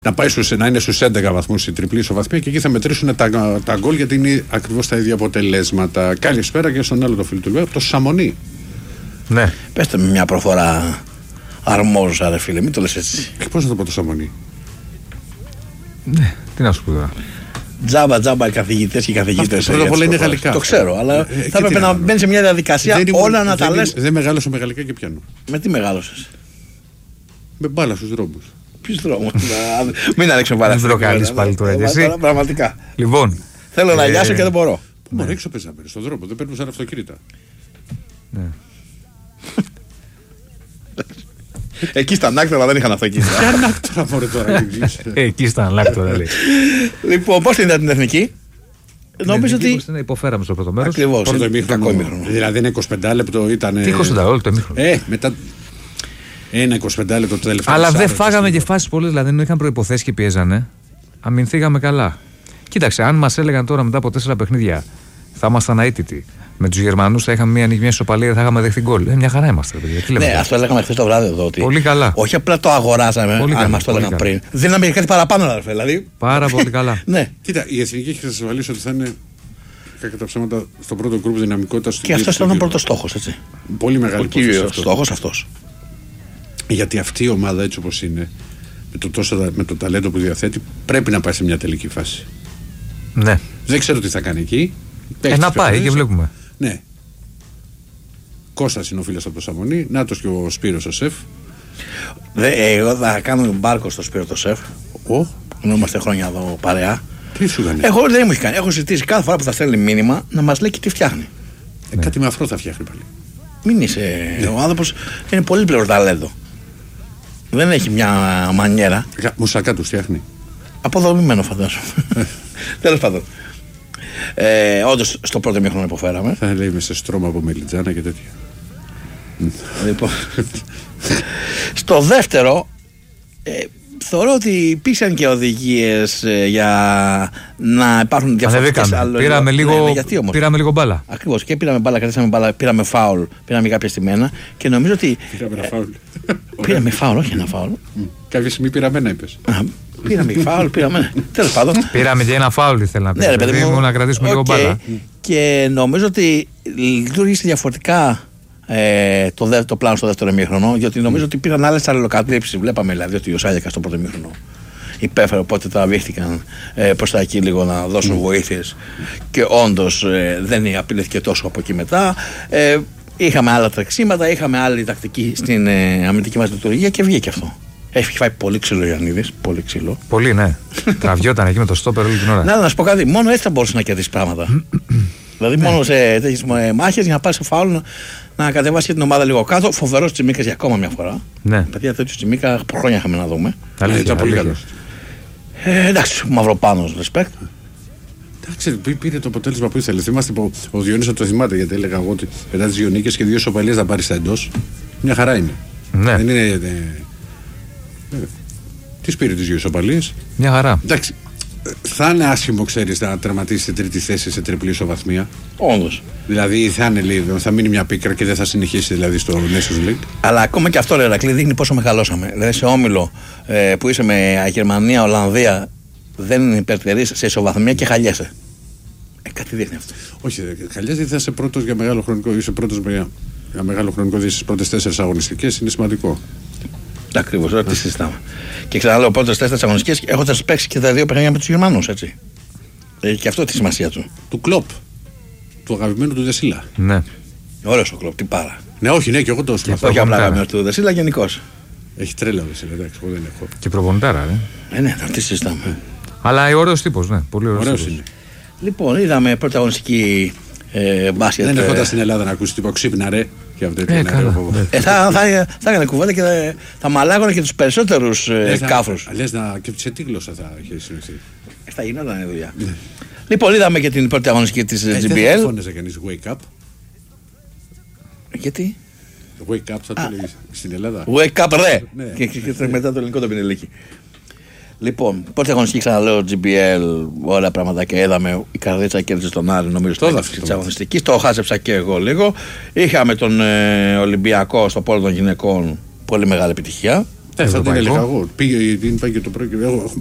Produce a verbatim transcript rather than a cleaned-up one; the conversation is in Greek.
να πάει στους, να είναι στους έντεκα βαθμούς η τριπλή ισοβαθμία και εκεί θα μετρήσουν τα, τα γκολ γιατί είναι ακριβώς τα ίδια αποτελέσματα. Καλησπέρα και στον άλλο το φίλο του Λουβέ, το Σαμονί. Ναι. Πέστε με μια προφορά αρμόζουσα, ρε φίλε, μην το λες έτσι. Και πώς να το πω το Σαμονί. Ναι, τι να σου πω τώρα. Τζάμπα, τζάμπα, οι καθηγητές και οι καθηγητές. Πρώτα απ' όλα είναι γαλλικά. Το ξέρω, αλλά ε, θα έπρεπε να μπαίνει σε μια διαδικασία δεν όλα ήμουν, να τα δεν, λες. Δεν μεγάλωσα με γαλλικά και πιάνω. Με τι μεγάλωσες? Με μπάλα στους δρόμους. Ποιους δρόμους? Μην ανοίξουμε πάλι. Δεν βροκαλείς πάλι τώρα εσύ. Πραγματικά. Λοιπόν. Θέλω να λιάσω και δεν μπορώ. Μα έξω παίζαμε στον δρόμο, δεν παίρνουν σαν αυτοκίνητα. Ναι. Εκεί στα Ανάκτορα δεν είχαν αυτοκίνητα. Ποια Ανάκτορα μωρέ τώρα. Εκεί στα Ανάκτορα λέει. Λοιπόν, πώς την είδα την εθνική? Νομίζω ότι. Την υποφέραμε στο πρώτο μέρος. Ακριβώς. Πρώτο ημίχρονο. Δηλαδή είναι είκοσι πέντε λεπτό ήταν. Τι είκοσι πέντε όλο το ημίχρονο. Ε, μετά. Ένα είκοσι πέντε λεπτό το τελευταίο. Αλλά δεν φάγαμε και φάσεις πολλές, δηλαδή δεν είχαν προϋποθέσεις και πιέζανε. Αμυνθήκαμε καλά. Κοίταξε, αν μας έλεγαν τώρα μετά από τέσσερα παιχνίδια θα ήμασταν αίτητοι. Με τους Γερμανούς θα είχαμε μια ανοιγμία ισοπαλία, θα είχαμε δεχθεί γκολ. Ε, μια χαρά είμαστε. Παιδιά. Ναι, αυτό λέγαμε χθες το βράδυ εδώ. Ότι πολύ καλά. Όχι απλά το αγοράζαμε, πολύ αν μας το έλεγαν πριν. Δίναμε και κάτι παραπάνω, αδερφέ. Δηλαδή. Πάρα πολύ καλά. Ναι. Κοίτα, η εθνική έχει εξασφαλίσει ότι θα είναι κατά τα ψέματα στο πρώτο γκρουπ δυναμικότητα. Και αυτό ήταν ο πρώτος στόχος, έτσι. Πολύ μεγάλη ο στόχος αυτός. Γιατί αυτή η ομάδα έτσι όπως είναι, με το, τόσο, με το ταλέντο που διαθέτει, πρέπει να πάει σε μια τελική φάση. Ναι. Δεν ξέρω τι θα κάνει εκεί. Ε, να πάει και βλέπουμε. Ναι. Κώστας είναι ο φίλος από το Σαμονί, Νάτος και ο Σπύρος ο Σεφ. Δε, εγώ θα κάνω μπάρκο στο Σπύρο το Σεφ. Ο. Γνώμαστε χρόνια εδώ παρέα. Τι σου κάνει? Εγώ δεν μου έχει κάνει. Έχω ζητήσει κάθε φορά που θα στέλνει μήνυμα να μας λέει και τι φτιάχνει. Ε, ναι. Κάτι με αφρό θα φτιάχνει πάλι. Μην είσαι. Ναι. Ο άνθρωπος είναι πολύ πλέον ταλέντο. Δεν έχει μια μανιέρα. Μουσακά του φτιάχνει. Αποδομημένο φαντάζομαι. Τέλος πάντων. Ε, όντως στο πρώτο ημίχρονο υποφέραμε. Θα λέει με σε στρώμα από μελιτζάνα και τέτοια. Λοιπόν. Στο δεύτερο ε, θεωρώ ότι υπήρξαν και οδηγίες ε, για να υπάρχουν διαφορετικές αλλογές. Πήραμε λίγο, ναι, γιατί όμως? Πήραμε λίγο μπάλα. Ακριβώς, και πήραμε μπάλα, κρατήσαμε μπάλα, πήραμε φάουλ, πήραμε κάποια στημένα και νομίζω ότι. Πήραμε ένα φάουλ. Πήραμε φάουλ, όχι ένα φάουλ. Κάποια στιγμή πήραμε ένα, είπες. Πήραμε φάουλ, πήραμε. Τέλος πάντων. Πήραμε και ένα φάουλ, ήθελα να πει. Ναι, παιδί μου, να κρατήσουμε okay. λίγο μπάλα. Και νομίζω ότι λειτουργήσε διαφορετικά ε, το, δε, το πλάνο στο δεύτερο ημίχρονο, γιατί νομίζω ότι πήραν άλλες αλληλοκατρύψεις. Βλέπαμε δηλαδή ότι ο Σάγιακα στο πρώτο ημίχρονο υπέφερε, οπότε τραβήχτηκαν ε, προς τα εκεί λίγο να δώσουν mm. βοήθειες και όντως ε, δεν απειλήθηκε τόσο από εκεί μετά. Ε, είχαμε άλλα τρεξίματα, είχαμε άλλη τακτική στην ε, αμυντική μας λειτουργία και βγήκε αυτό. Έχει φάει πολύ ξύλο ο Ιωαννίδης, πολύ ξύλο. Πολύ, ναι. Τραβιόταν εκεί με το στόπερ όλη την ώρα. Να, να σου πω κάτι, μόνο έτσι θα μπορούσε να κερδίσει πράγματα. Δηλαδή, μόνο σε τέτοιες μάχες για να πάρει σε φάουλ να, να κατεβάσει και την ομάδα λίγο κάτω. Φοβερός Τσιμίκας για ακόμα μια φορά. Ναι. Παιδιά, τέτοιο Τσιμίκα χρόνια είχαμε να δούμε. Αλήθεια, πολύ καλό. Ε, εντάξει, Μαυροπάνος, respect. Εντάξει, πήρε το αποτέλεσμα που ήθελε. Θυμάστε που ο Διονύσης το θυμάται, γιατί έλεγα εγώ ότι μετά τις δύο νίκες και δύο σοπαλίες θα πάρει στα εντός. Μια χαρά είναι. Ναι. Δεν είναι. Ε, ε, τι πήρε τις δύο ισοπαλίες. Μια χαρά. Εντάξει, θα είναι άσχημο, ξέρεις, να τερματίσει την τρίτη θέση σε τριπλή ισοβαθμία. Όντως. Δηλαδή θα, είναι λίγο, θα μείνει μια πίκρα και δεν θα συνεχίσει δηλαδή στο Nations League. Αλλά ακόμα και αυτό, ρε Ρακλή, δείχνει πόσο μεγαλώσαμε. Δηλαδή σε όμιλο ε, που είσαι με Γερμανία, Ολλανδία, δεν υπερτερείς σε ισοβαθμία και χαλιέσαι. Ε, κάτι δείχνει αυτό. Όχι, χαλιέσαι γιατί θα είσαι πρώτος για μεγάλο χρονικό, είσαι πρώτος για, για μεγάλο χρονικό δι στις πρώτες τέσσερις αγωνιστικές, είναι σημαντικό. Ακριβώς, τώρα τι συζητάμε. Και ξαναλέω, πρώτες τέσσερις αγωνιστικές έχοντας παίξει και τα δύο παιχνίδια με τους Γερμανούς, έτσι. Έχει και αυτό τη σημασία του. Του Κλοπ. Του αγαπημένου του Δεσίλα. Ναι. Ωραίος ο Κλοπ, τι πάρα. Ναι, όχι, ναι, και εγώ το σπαθώ. Όχι απλά αγαπημένος του Δεσίλα, γενικώς. Έχει τρέλα ο Δεσίλα, εντάξει, εγώ δεν έχω. Και προπονητάρα, ε. Ε, ναι, τώρα τι συζητάμε. Ε. Αλλά ωραίος τύπος, ναι. Πολύ ωραίος είναι. Λοιπόν, είδαμε πρωταγωνιστική ε, μπάσκετ. Δεν ερχόταν στην Ελλάδα να ακούσει τίποτα ξύπνα, ρε. Και αυτό ε, ε, θα, θα, θα έκανε κουβέντα και θα, θα μαλάγωνε και τους περισσότερους ε, κάφρους. Λες να. Και σε τι γλώσσα θα είχε συνεχίσει. Ε, θα γινόταν δουλειά. Λοιπόν, είδαμε και την πρώτη αγωνιστική της ε, τζι μπι ελ. Δεν φώνεζε κανείς wake up. Γιατί? Wake up, θα το λέγεις στην Ελλάδα. Wake up, ρε! Ναι. Και, και, και μετά το ελληνικό το πινελίκι. Λοιπόν, πρώτη αγωνιστική, ξαναλέω, τζι μπι ελ, όλα πράγματα και είδαμε. Η Καρδίτσα κέρδισε τον Άρη, νομίζω, στην αρχή τη αγωνιστική. Το χάσεψα και εγώ λίγο. Είχαμε τον ε, Ολυμπιακό στο πόλο των γυναικών, πολύ μεγάλη επιτυχία. Ε, θα την έλεγα εγώ. Πήγε, την είπα και το πρωί.